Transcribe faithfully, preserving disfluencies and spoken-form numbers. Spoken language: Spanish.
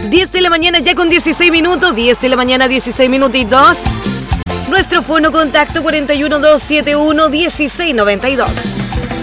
diez de la mañana ya con dieciséis minutos, diez de la mañana dieciséis minutitos. Nuestro fono contacto cuatro uno dos siete uno uno seis nueve dos.